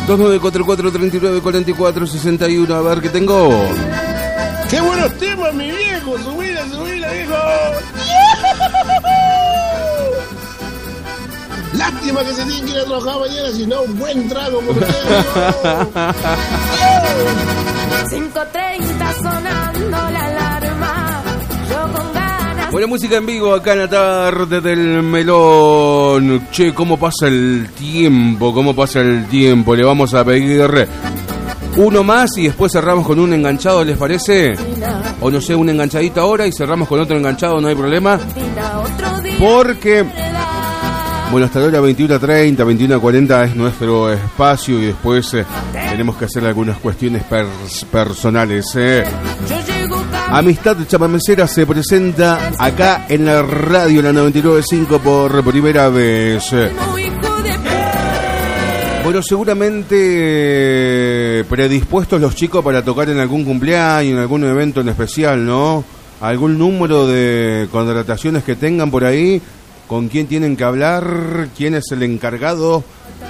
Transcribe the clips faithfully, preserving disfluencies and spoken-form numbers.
dos nueve cuatro cuatro, tres nueve cuatro cuatro, seis uno. A ver, ¿qué tengo? ¡Qué buenos temas, mi viejo! ¡Subila, subila, viejo! Lástima que se tiene que ir a trabajar mañana, si no, un buen trago por cinco treinta sonando la alarma. Yo con ganas. Buena música en vivo acá en la tarde del Melón. Che, ¿cómo pasa el tiempo? ¿Cómo pasa el tiempo? Le vamos a pedir uno más y después cerramos con un enganchado, ¿les parece? O no sé, un enganchadito ahora y cerramos con otro enganchado, no hay problema. Porque, bueno, hasta la hora veintiuno treinta, veintiuno cuarenta es nuestro espacio y después eh, tenemos que hacer algunas cuestiones pers- personales. Eh. Amistad Chamamecera se presenta acá en la radio, la noventa y nueve punto cinco por primera vez. Bueno, seguramente predispuestos los chicos para tocar en algún cumpleaños, en algún evento en especial, ¿no? Algún número de contrataciones que tengan por ahí, con quién tienen que hablar, quién es el encargado.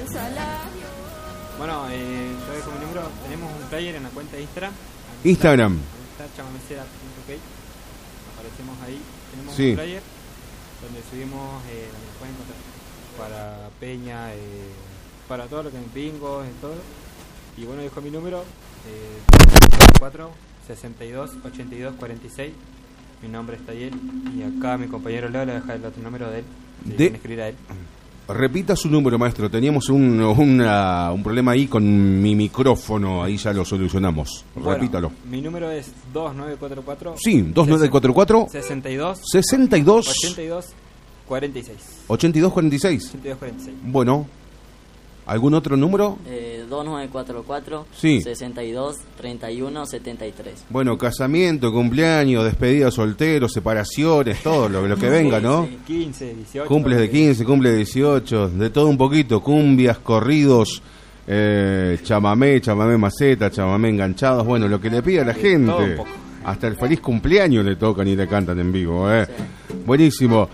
Bueno, eh, yo dejo mi número, tenemos un player en la cuenta de Instagram. Instagram. chamamecera punto ok. Aparecemos ahí, tenemos Sí. un player donde subimos, eh, donde pueden encontrar para peña, eh, para todo lo que es bingos, en todo. Y bueno, dejo mi número, eh, cuatro sesenta y dos ochenta y dos cuarenta y seis. Mi nombre es Tayel y acá mi compañero Leo le deja el otro número de él. Si De- quieren escribir a él. Repita su número, maestro. Teníamos un, una, un problema ahí con mi micrófono. Ahí ya lo solucionamos. Bueno, Repítalo. mi número es dos nueve cuatro cuatro. Sí, dos nueve cuatro cuatro. sesenta y dos sesenta y dos ochenta y dos cuarenta y seis. ochenta y dos cuarenta y seis. ochenta y dos cuarenta y seis. Bueno, ¿algún otro número? Eh, dos nueve cuatro cuatro, Sí. sesenta y dos treinta y uno setenta y tres. Bueno, casamiento, cumpleaños, despedida soltero, separaciones, todo lo, lo que venga, ¿no? Sí, quince, dieciocho. Cumples de quince, cumple de dieciocho, de todo un poquito, cumbias, corridos, eh, chamamé, chamamé maceta, chamamé enganchados, bueno, lo que le pida la De todo un gente. poco. Hasta el feliz cumpleaños le tocan y le cantan en vivo, ¿eh? Sí. Buenísimo.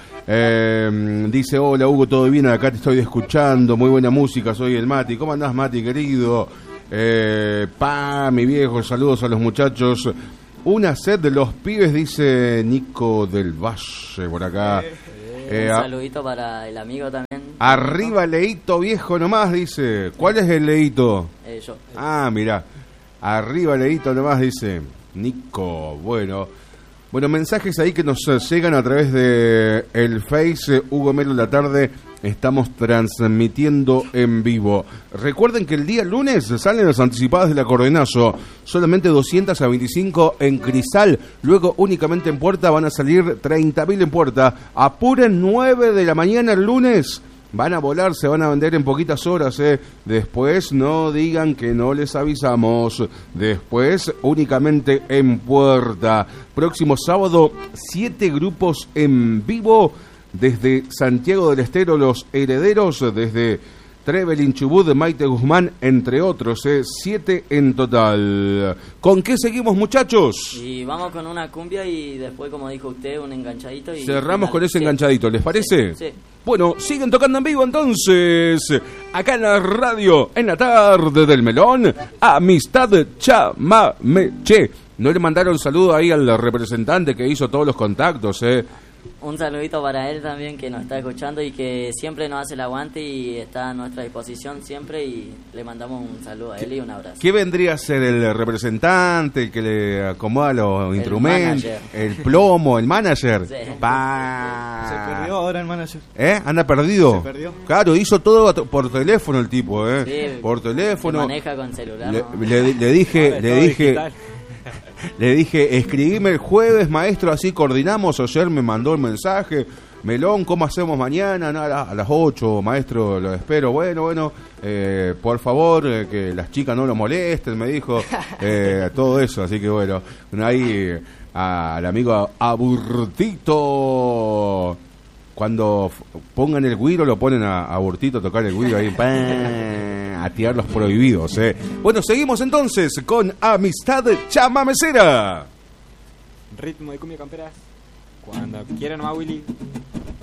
Eh, dice, hola Hugo, ¿todo bien? Acá te estoy escuchando, muy buena música, soy el Mati. ¿Cómo andás, Mati, querido? Eh, pa, mi viejo, saludos a los muchachos. Una sed de los pibes, dice Nico del Valle, por acá. Eh, Un a- saludito para el amigo también. arriba, Leito viejo nomás, dice. ¿Cuál es el Leito? Eh, yo. Ah, mirá. Arriba, Leito nomás, dice Nico. Bueno, bueno, mensajes ahí que nos eh, llegan a través de el Face, eh, Hugo Melo la tarde. Estamos transmitiendo en vivo. Recuerden que el día lunes salen las anticipadas de la Cordenazo. Solamente doscientos a veinticinco en Crisal. Luego únicamente en Puerta van a salir treinta mil en Puerta. Apuren, nueve de la mañana el lunes. Van a volar, se van a vender en poquitas horas, ¿eh? Después no digan que no les avisamos. Después únicamente en Puerta. Próximo sábado, siete grupos en vivo. Desde Santiago del Estero, Los Herederos, desde Trevelin, Chubut, Maite Guzmán, entre otros, ¿eh? Siete en total. ¿Con qué seguimos, muchachos? Y vamos con una cumbia y después, como dijo usted, un enganchadito. Y Cerramos final. con ese Sí. enganchadito, ¿les parece? Sí, sí. Bueno, siguen tocando en vivo entonces, acá en la radio, en la tarde del Melón, Amistad Chamameche. ¿No le mandaron saludo ahí al representante que hizo todos los contactos, eh? Un saludito para él también, que nos está escuchando y que siempre nos hace el aguante y está a nuestra disposición siempre, y le mandamos un saludo a él y un abrazo. ¿Qué vendría a ser el representante, el que le acomoda los El instrumentos, manager. el plomo, el manager? Sí. Pa. Se perdió ahora el manager. ¿Eh? ¿Anda perdido? Se perdió. Claro, hizo todo a to- por teléfono el tipo, ¿eh? Sí, por teléfono. se maneja con celular, Le, ¿no? le- le dije, Ahora es le todo dije, digital. le dije, escribime el jueves, maestro, así coordinamos. Ayer me mandó el mensaje, Melón, ¿cómo hacemos mañana? No, a, la- a las ocho, maestro, lo espero. Bueno, bueno, eh, por favor, eh, que las chicas no lo molesten, me dijo, eh, todo eso. Así que bueno, ahí eh, al amigo Aburtito. Cuando f- pongan el güiro, lo ponen a, a Burtito a tocar el güiro ahí, ¡pam! A tirar los prohibidos, ¿eh? Bueno, seguimos entonces con Amistad Chamamecera. Ritmo de cumbia camperas. Cuando quieran nomás, Willy.